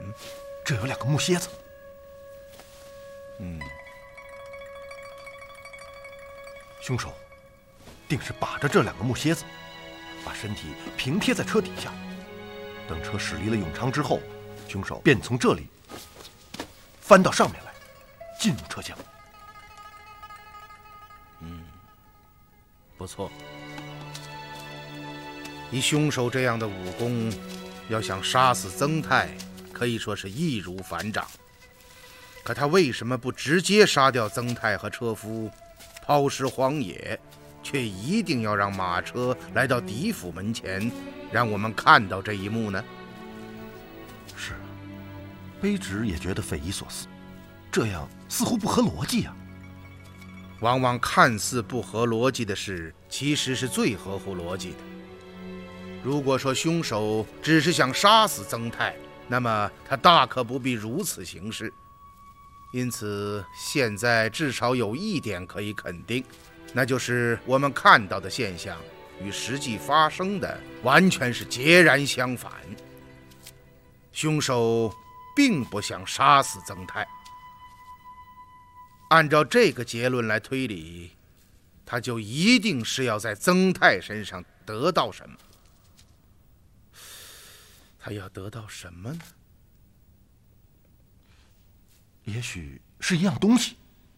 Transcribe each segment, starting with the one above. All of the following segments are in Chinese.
这有2个木楔子。凶手定是把着这2个木楔子，把身体平贴在车底下。等车驶离了永昌之后，凶手便从这里翻到上面来，进入车厢。 不错。以凶手这样的武功，要想杀死曾泰，可以说是易如反掌。可他为什么不直接杀掉曾泰和车夫，抛尸荒野，却一定要让马车来到狄府门前，让我们看到这一幕呢？ 是啊，卑职也觉得匪夷所思，这样似乎不合逻辑啊。 往往看似不合逻辑的事，其实是最合乎逻辑的。如果说凶手只是想杀死曾泰，那么他大可不必如此行事。因此，现在至少有一点可以肯定，那就是我们看到的现象与实际发生的完全是截然相反。凶手并不想杀死曾泰。按照这个结论来推理，他就一定是要在曾泰身上得到什么。他要得到什么呢？ 也许是一样东西。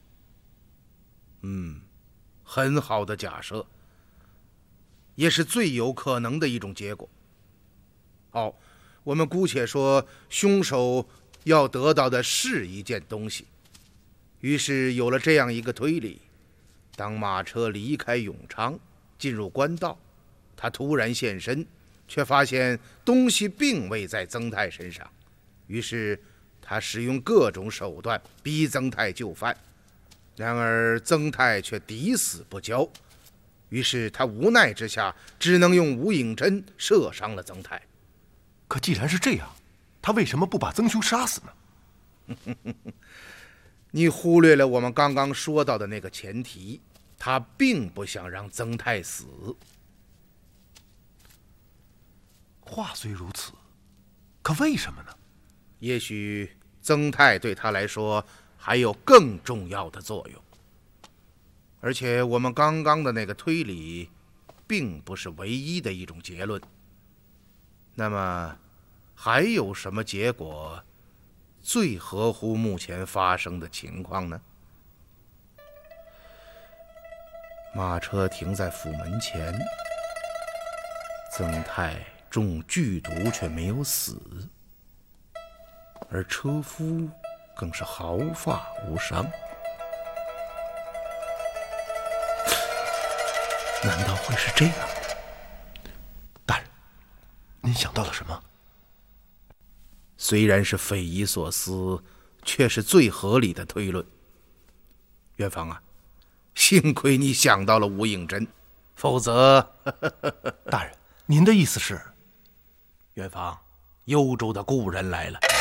很好的假设，也是最有可能的一种结果。好，我们姑且说凶手要得到的是一件东西。于是有了这样一个推理：当马车离开永昌，进入官道，他突然现身，却发现东西并未在曾泰身上。于是他使用各种手段逼曾泰就范，然而曾泰却抵死不交。于是他无奈之下，只能用无影针射伤了曾泰。 可既然是这样，他为什么不把曾兄杀死呢？ 你忽略了我们刚刚说到的那个前提，他并不想让曾泰死。 话虽如此，可为什么呢？ 也许曾泰对他来说还有更重要的作用。而且我们刚刚的那个推理并不是唯一的一种结论。那么还有什么结果最合乎目前发生的情况呢？马车停在府门前，曾泰中剧毒却没有死，而车夫更是毫发无伤。难道会是这样？ 大人，您想到了什么？ 虽然是匪夷所思，却是最合理的推论。元芳啊，幸亏你想到了无影针，否则…… 大人，您的意思是？ 元芳，幽州的故人来了。